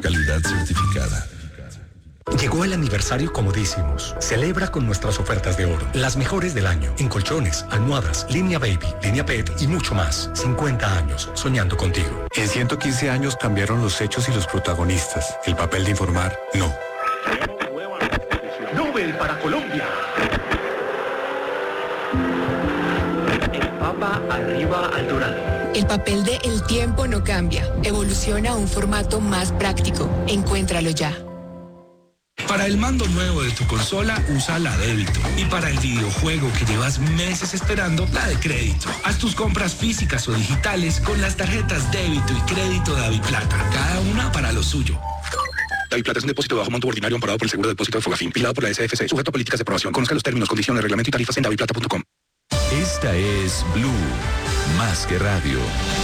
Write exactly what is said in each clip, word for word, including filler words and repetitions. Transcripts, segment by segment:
Calidad certificada. Llegó el aniversario Comodísimos. Celebra con nuestras ofertas de oro. Las mejores del año. En colchones, almohadas, línea baby, línea pet y mucho más. cincuenta años soñando contigo. En ciento quince años cambiaron los hechos y los protagonistas. El papel de informar, no. Nobel para Colombia. El Papa arriba al Dorado. El papel de El Tiempo no cambia. Evoluciona a un formato más práctico. Encuéntralo ya. Para el mando nuevo de tu consola, usa la débito. Y para el videojuego que llevas meses esperando, la de crédito. Haz tus compras físicas o digitales con las tarjetas débito y crédito de Daviplata. Cada una para lo suyo. Daviplata es un depósito de bajo monto ordinario amparado por el seguro de depósito de Fogafín, vigilado por la S F C, sujeto a políticas de aprobación. Conozca los términos, condiciones, reglamento y tarifas en daviplata punto com. Esta es Blue, más que radio.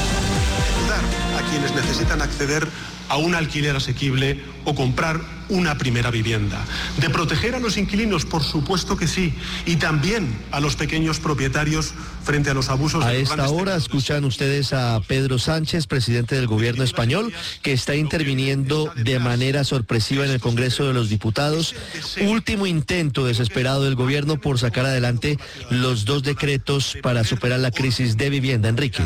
Ayudar a quienes necesitan acceder a un alquiler asequible o comprar una primera vivienda. De proteger a los inquilinos, por supuesto que sí, y también a los pequeños propietarios frente a los abusos. A de los esta hora escuchan ustedes a Pedro Sánchez, presidente del gobierno español, que está interviniendo de manera sorpresiva en el Congreso de los Diputados. Último intento desesperado del gobierno por sacar adelante los dos decretos para superar la crisis de vivienda. Enrique.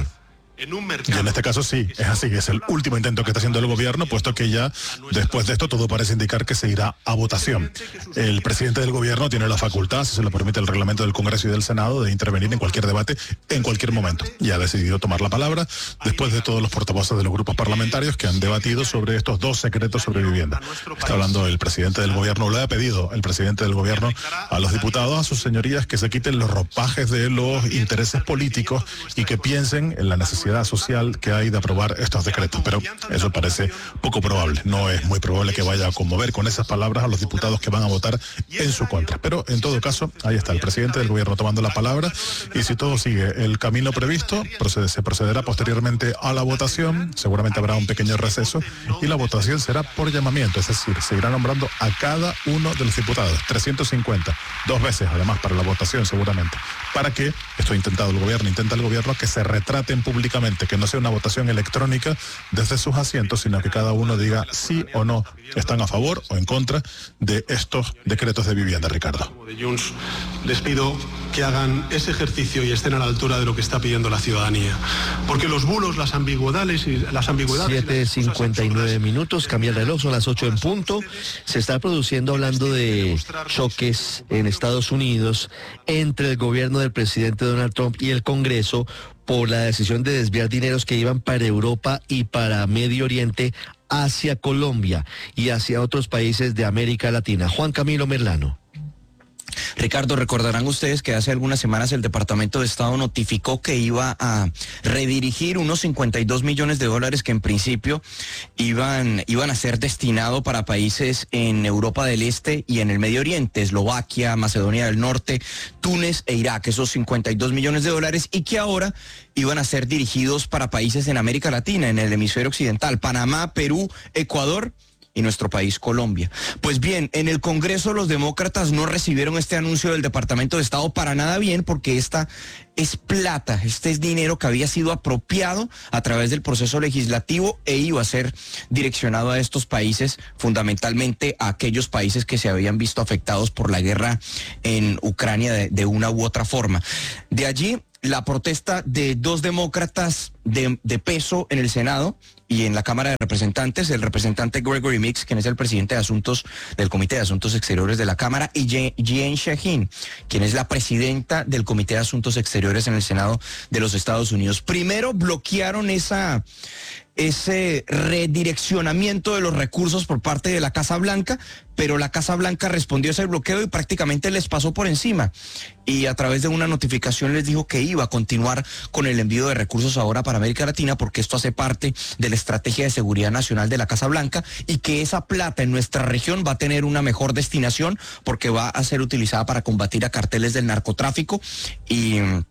Y en este caso sí, es así, es el último intento que está haciendo el gobierno, puesto que ya después de esto todo parece indicar que se irá a votación. El presidente del gobierno tiene la facultad, si se lo permite el reglamento del Congreso y del Senado, de intervenir en cualquier debate, en cualquier momento. Y ha decidido tomar la palabra después de todos los portavoces de los grupos parlamentarios que han debatido sobre estos dos secretos sobre vivienda. Está hablando el presidente del gobierno, le ha pedido el presidente del gobierno a los diputados, a sus señorías, que se quiten los ropajes de los intereses políticos y que piensen en la necesidad social que hay de aprobar estos decretos, pero eso parece poco probable. No es muy probable que vaya a conmover con esas palabras a los diputados que van a votar en su contra. Pero en todo caso, ahí está el presidente del gobierno tomando la palabra, y si todo sigue el camino previsto, procede, se procederá posteriormente a la votación. Seguramente habrá un pequeño receso y la votación será por llamamiento, es decir, se irá nombrando a cada uno de los diputados, trescientos cincuenta, dos veces además para la votación seguramente, para que, esto ha intentado el gobierno, intenta el gobierno que se retraten públicamente, que no sea una votación electrónica desde sus asientos, sino que cada uno diga sí o no están a favor o en contra de estos decretos de vivienda, Ricardo. Les pido que hagan ese ejercicio y estén a la altura de lo que está pidiendo la ciudadanía, porque los bulos, las ambigüedades y las ambigüedades... siete cincuenta y nueve minutos, cambia el reloj, son las ocho en punto. Se está produciendo, hablando de choques en Estados Unidos entre el gobierno del presidente Donald Trump y el Congreso por la decisión de desviar dineros que iban para Europa y para Medio Oriente hacia Colombia y hacia otros países de América Latina. Juan Camilo Merlano. Ricardo, recordarán ustedes que hace algunas semanas el Departamento de Estado notificó que iba a redirigir unos cincuenta y dos millones de dólares que en principio iban, iban a ser destinados para países en Europa del Este y en el Medio Oriente, Eslovaquia, Macedonia del Norte, Túnez e Irak, esos cincuenta y dos millones de dólares, y que ahora iban a ser dirigidos para países en América Latina, en el hemisferio occidental, Panamá, Perú, Ecuador y nuestro país, Colombia. Pues bien, en el Congreso los demócratas no recibieron este anuncio del Departamento de Estado para nada bien, porque esta es plata, este es dinero que había sido apropiado a través del proceso legislativo e iba a ser direccionado a estos países, fundamentalmente a aquellos países que se habían visto afectados por la guerra en Ucrania de, de una u otra forma. De allí la protesta de dos demócratas de, de peso en el Senado y en la Cámara de Representantes, el representante Gregory Meeks, quien es el presidente de Asuntos del Comité de Asuntos Exteriores de la Cámara, y Jeanne Shaheen, quien es la presidenta del Comité de Asuntos Exteriores en el Senado de los Estados Unidos. Primero bloquearon esa... ese redireccionamiento de los recursos por parte de la Casa Blanca, pero la Casa Blanca respondió a ese bloqueo y prácticamente les pasó por encima, y a través de una notificación les dijo que iba a continuar con el envío de recursos ahora para América Latina, porque esto hace parte de la estrategia de seguridad nacional de la Casa Blanca, y que esa plata en nuestra región va a tener una mejor destinación porque va a ser utilizada para combatir a carteles del narcotráfico y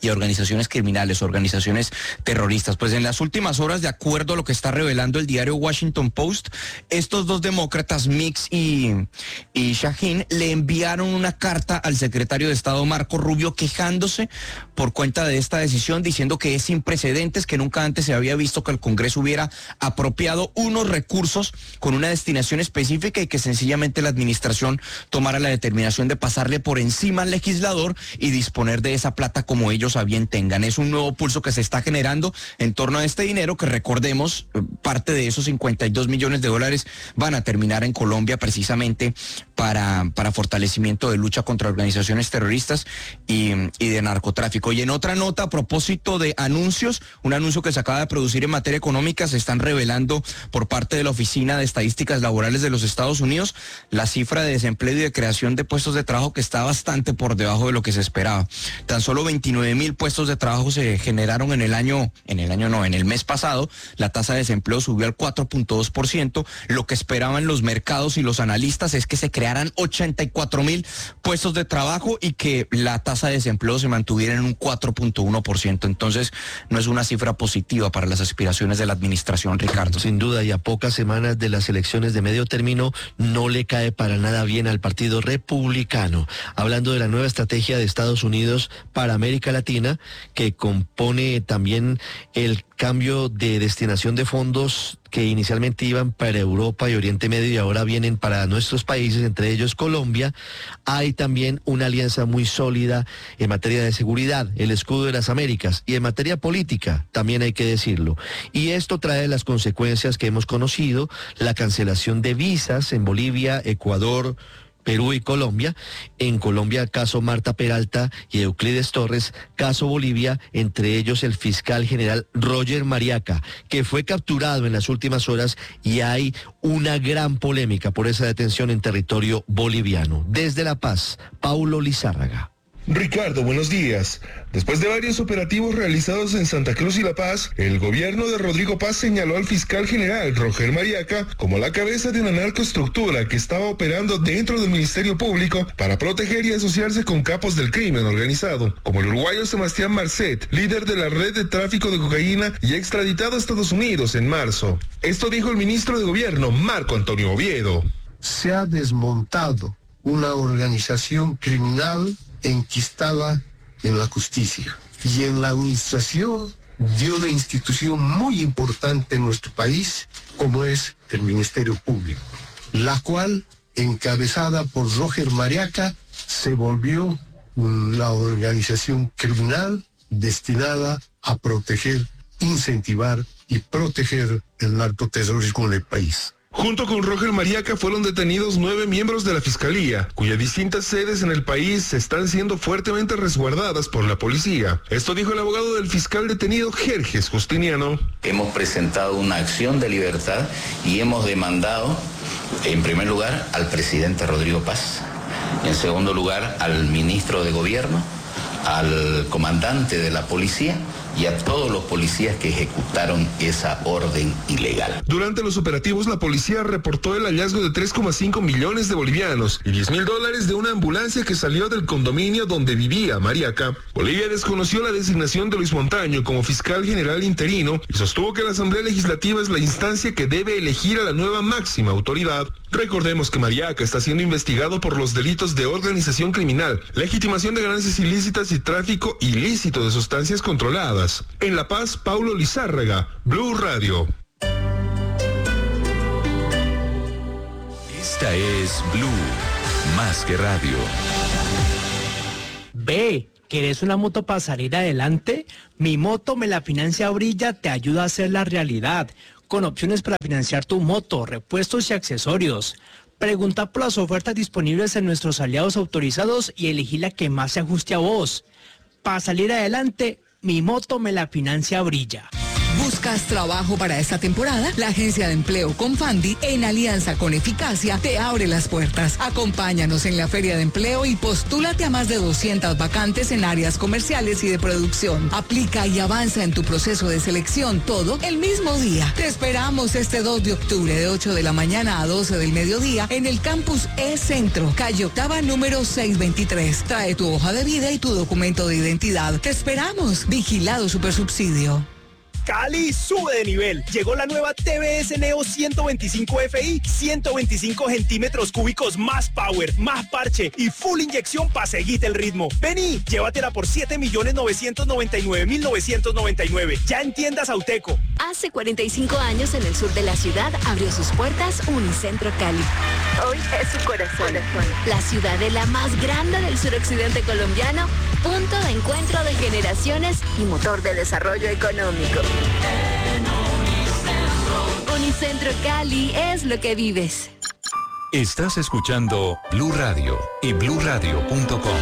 y a organizaciones criminales, organizaciones terroristas. Pues en las últimas horas, de acuerdo a lo que está revelando el diario Washington Post, estos dos demócratas, Mix y, y Shaheen, le enviaron una carta al secretario de Estado Marco Rubio quejándose por cuenta de esta decisión, diciendo que es sin precedentes, que nunca antes se había visto que el Congreso hubiera apropiado unos recursos con una destinación específica y que sencillamente la administración tomara la determinación de pasarle por encima al legislador y disponer de esa plata como ellos a bien tengan. Es un nuevo pulso que se está generando en torno a este dinero que, recordemos, parte de esos cincuenta y dos millones de dólares van a terminar en Colombia precisamente para, para fortalecimiento de lucha contra organizaciones terroristas y, y de narcotráfico. Y en otra nota, a propósito de anuncios, un anuncio que se acaba de producir en materia económica, se están revelando por parte de la Oficina de Estadísticas Laborales de los Estados Unidos la cifra de desempleo y de creación de puestos de trabajo, que está bastante por debajo de lo que se esperaba. Tan solo veintinueve mil puestos de trabajo se generaron en el año, en el año no, en el mes pasado. La tasa de desempleo subió al cuatro punto dos por ciento. Lo que esperaban los mercados y los analistas es que se crearan ochenta y cuatro mil puestos de trabajo y que la tasa de desempleo se mantuviera en un cuatro punto uno por ciento. Entonces, no es una cifra positiva para las aspiraciones de la administración, Ricardo. Sin duda, y a pocas semanas de las elecciones de medio término, no le cae para nada bien al Partido Republicano. Hablando de la nueva estrategia de Estados Unidos para América Latina, que compone también el cambio de destinación de fondos que inicialmente iban para Europa y Oriente Medio y ahora vienen para nuestros países, entre ellos Colombia. Hay también una alianza muy sólida en materia de seguridad, el escudo de las Américas, y en materia política, también hay que decirlo. Y esto trae las consecuencias que hemos conocido: la cancelación de visas en Bolivia, Ecuador, Perú y Colombia. En Colombia, caso Marta Peralta y Euclides Torres; caso Bolivia, entre ellos el fiscal general Roger Mariaca, que fue capturado en las últimas horas, y hay una gran polémica por esa detención en territorio boliviano. Desde La Paz, Paulo Lizárraga. Ricardo, buenos días. Después de varios operativos realizados en Santa Cruz y La Paz, el gobierno de Rodrigo Paz señaló al fiscal general Roger Mariaca como la cabeza de una narcoestructura que estaba operando dentro del Ministerio Público para proteger y asociarse con capos del crimen organizado, como el uruguayo Sebastián Marcet, líder de la red de tráfico de cocaína y extraditado a Estados Unidos en marzo. Esto dijo el ministro de Gobierno, Marco Antonio Oviedo. Se ha desmontado una organización criminal enquistada en la justicia y en la administración de una institución muy importante en nuestro país, como es el Ministerio Público, la cual, encabezada por Roger Mariaca, se volvió la organización criminal destinada a proteger, incentivar y proteger el narcoterrorismo en el país. Junto con Roger Mariaca fueron detenidos nueve miembros de la Fiscalía, cuyas distintas sedes en el país están siendo fuertemente resguardadas por la policía. Esto dijo el abogado del fiscal detenido, Jerjes Justiniano. Hemos presentado una acción de libertad y hemos demandado, en primer lugar, al presidente Rodrigo Paz, en segundo lugar, al ministro de Gobierno, al comandante de la policía y a todos los policías que ejecutaron esa orden ilegal. Durante los operativos, la policía reportó el hallazgo de tres coma cinco millones de bolivianos y diez mil dólares de una ambulancia que salió del condominio donde vivía Mariaca. Bolivia desconoció la designación de Luis Montaño como fiscal general interino y sostuvo que la Asamblea Legislativa es la instancia que debe elegir a la nueva máxima autoridad. Recordemos que Mariaca está siendo investigado por los delitos de organización criminal, legitimación de ganancias ilícitas y tráfico ilícito de sustancias controladas. En La Paz, Paulo Lizárraga, Blue Radio. Esta es Blue, más que radio. Ve, ¿querés una moto para salir adelante? Mi moto me la financia Brilla te ayuda a hacerla realidad, con opciones para financiar tu moto, repuestos y accesorios. Pregunta por las ofertas disponibles en nuestros aliados autorizados y elegí la que más se ajuste a vos. Para salir adelante, mi moto me la financia Brilla. ¿Buscas trabajo para esta temporada? La agencia de empleo Confandi, en alianza con Eficacia, te abre las puertas. Acompáñanos en la Feria de Empleo y postúlate a más de doscientas vacantes en áreas comerciales y de producción. Aplica y avanza en tu proceso de selección, todo el mismo día. Te esperamos este dos de octubre de ocho de la mañana a doce del mediodía en el campus E-Centro, calle Octava número seiscientos veintitrés. Trae tu hoja de vida y tu documento de identidad. Te esperamos. Vigilado Supersubsidio. Cali sube de nivel. Llegó la nueva T V S Neo ciento veinticinco F I, ciento veinticinco centímetros cúbicos más power, más parche y full inyección para seguirte el ritmo. Vení, llévatela por siete millones novecientos noventa y nueve mil novecientos noventa y nueve. Ya en tiendas Auteco. Hace cuarenta y cinco años en el sur de la ciudad abrió sus puertas Unicentro Cali. Hoy es su corazón. La ciudadela más grande del suroccidente colombiano, punto de encuentro de generaciones y motor de desarrollo económico. Unicentro Cali es lo que vives. Estás escuchando Blue Radio y blue radio punto com.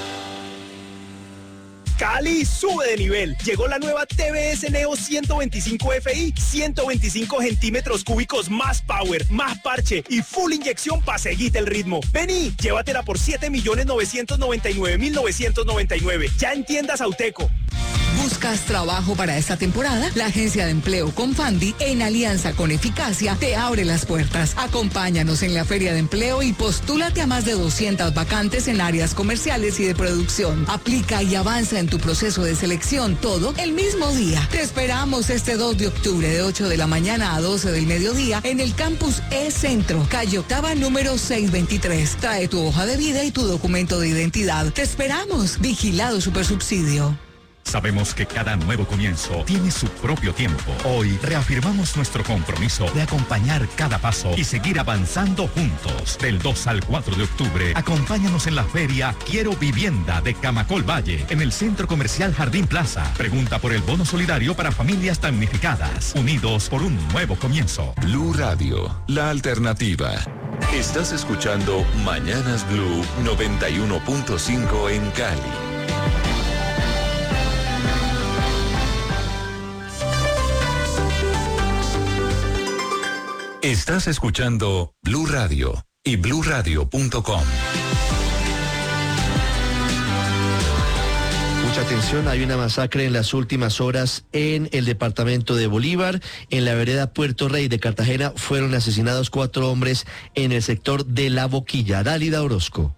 Cali sube de nivel. Llegó la nueva T V S Neo ciento veinticinco F I, ciento veinticinco centímetros cúbicos más power, más parche y full inyección para seguirte el ritmo. Vení, llévatela por siete millones novecientos noventa y nueve mil novecientos noventa y nueve. Ya en tiendas Auteco. ¿Buscas trabajo para esta temporada? La agencia de empleo Confandi, en alianza con Eficacia, te abre las puertas. Acompáñanos en la Feria de Empleo y postúlate a más de doscientas vacantes en áreas comerciales y de producción. Aplica y avanza en tu proceso de selección, todo el mismo día. Te esperamos este dos de octubre de ocho de la mañana a doce del mediodía en el campus E-Centro, calle Octava número seiscientos veintitrés. Trae tu hoja de vida y tu documento de identidad. Te esperamos. Vigilado Supersubsidio. Sabemos que cada nuevo comienzo tiene su propio tiempo. Hoy reafirmamos nuestro compromiso de acompañar cada paso y seguir avanzando juntos. Del dos al cuatro de octubre, acompáñanos en la feria Quiero Vivienda de Camacol Valle, en el Centro Comercial Jardín Plaza. Pregunta por el bono solidario para familias damnificadas. Unidos por un nuevo comienzo. Blue Radio, la alternativa. Estás escuchando Mañanas Blue noventa y uno punto cinco en Cali. Estás escuchando Blue Radio y blue radio punto com. Mucha atención, hay una masacre en las últimas horas en el departamento de Bolívar. En la vereda Puerto Rey de Cartagena fueron asesinados cuatro hombres en el sector de La Boquilla. Dálida Orozco.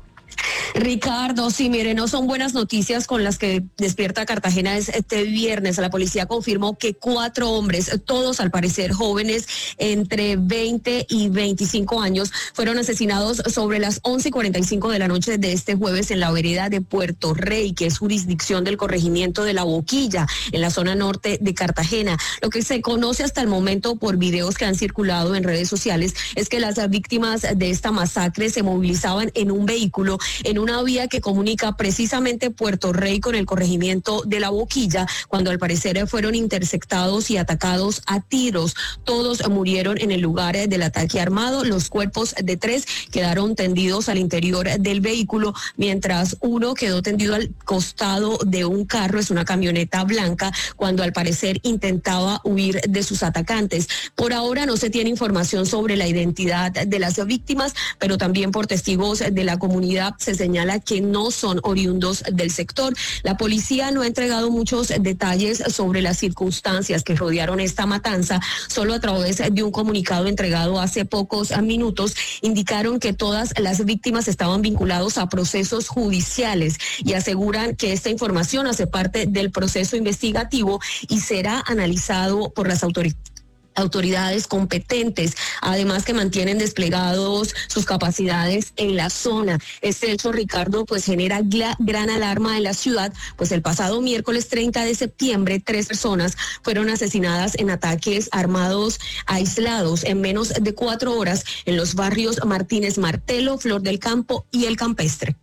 Ricardo, sí, mire, no son buenas noticias con las que despierta Cartagena este viernes. La policía confirmó que cuatro hombres, todos al parecer jóvenes entre veinte y veinticinco años, fueron asesinados sobre las once y cuarenta y cinco de la noche de este jueves en la vereda de Puerto Rey, que es jurisdicción del corregimiento de La Boquilla, en la zona norte de Cartagena. Lo que se conoce hasta el momento por videos que han circulado en redes sociales es que las víctimas de esta masacre se movilizaban en un vehículo en una vía que comunica precisamente Puerto Rey con el corregimiento de La Boquilla, cuando al parecer fueron interceptados y atacados a tiros. Todos murieron en el lugar del ataque armado. Los cuerpos de tres quedaron tendidos al interior del vehículo, mientras uno quedó tendido al costado de un carro, es una camioneta blanca, cuando al parecer intentaba huir de sus atacantes. Por ahora no se tiene información sobre la identidad de las víctimas, pero también por testigos de la comunidad se señala que no son oriundos del sector. La policía no ha entregado muchos detalles sobre las circunstancias que rodearon esta matanza. Solo a través de un comunicado entregado hace pocos minutos indicaron que todas las víctimas estaban vinculados a procesos judiciales y aseguran que esta información hace parte del proceso investigativo y será analizado por las autoridades. autoridades competentes, además que mantienen desplegados sus capacidades en la zona. Este hecho, Ricardo, pues genera gran alarma en la ciudad, pues el pasado miércoles treinta de septiembre, tres personas fueron asesinadas en ataques armados aislados en menos de cuatro horas en los barrios Martínez Martelo, Flor del Campo y El Campestre.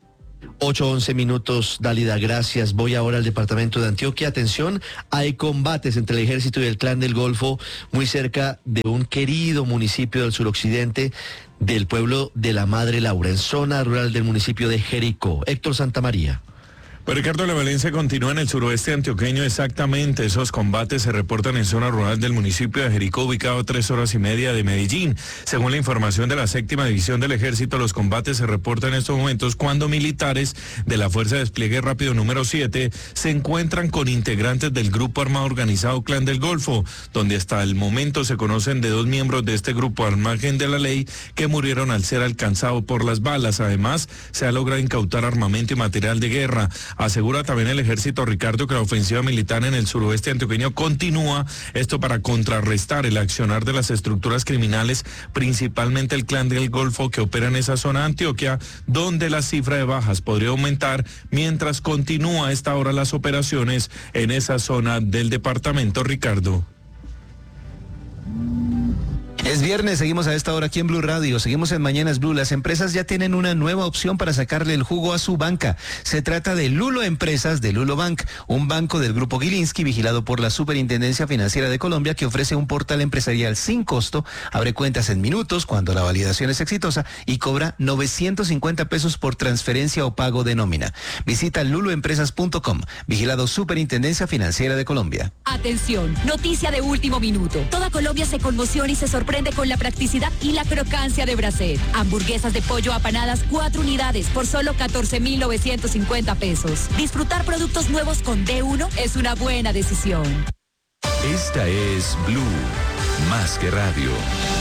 ocho once minutos, Dálida, gracias. Voy ahora al departamento de Antioquia. Atención, hay combates entre el ejército y el clan del Golfo muy cerca de un querido municipio del suroccidente del pueblo de la Madre Laura, en zona rural del municipio de Jericó. Héctor Santamaría. Pues Ricardo, la violencia continúa en el suroeste antioqueño. Exactamente, esos combates se reportan en zona rural del municipio de Jericó, ubicado a tres horas y media de Medellín. Según la información de la séptima división del ejército, los combates se reportan en estos momentos cuando militares de la Fuerza de Despliegue Rápido número siete se encuentran con integrantes del grupo armado organizado Clan del Golfo, donde hasta el momento se conocen de dos miembros de este grupo al margen de la ley que murieron al ser alcanzados por las balas. Además, se ha logrado incautar armamento y material de guerra. Asegura también el ejército, Ricardo, que la ofensiva militar en el suroeste antioqueño continúa, esto para contrarrestar el accionar de las estructuras criminales, principalmente el Clan del Golfo que opera en esa zona de Antioquia, donde la cifra de bajas podría aumentar mientras continúa a esta hora las operaciones en esa zona del departamento, Ricardo. Es viernes, seguimos a esta hora aquí en Blue Radio, seguimos en Mañanas Blue. Las empresas ya tienen una nueva opción para sacarle el jugo a su banca. Se trata de Lulo Empresas de Lulo Bank, un banco del Grupo Gilinski vigilado por la Superintendencia Financiera de Colombia que ofrece un portal empresarial sin costo, abre cuentas en minutos cuando la validación es exitosa y cobra novecientos cincuenta pesos por transferencia o pago de nómina. Visita lulo empresas punto com, vigilado Superintendencia Financiera de Colombia. Atención, noticia de último minuto. Toda Colombia se conmociona y se sorprende con la practicidad y la crocancia de Brasser. Hamburguesas de pollo apanadas, cuatro unidades por solo catorce mil novecientos cincuenta pesos. Disfrutar productos nuevos con D uno es una buena decisión. Esta es Blue, más que radio.